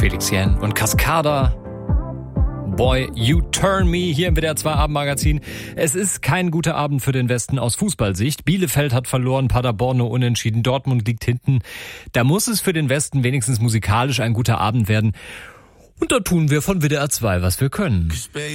Felix Jähn und Cascada. Boy, You Turn Me hier im WDR 2 Abendmagazin. Es ist kein guter Abend für den Westen aus Fußballsicht. Bielefeld hat verloren, Paderborn nur unentschieden, Dortmund liegt hinten. Da muss es für den Westen wenigstens musikalisch ein guter Abend werden. Und da tun wir von WDR 2, was wir können.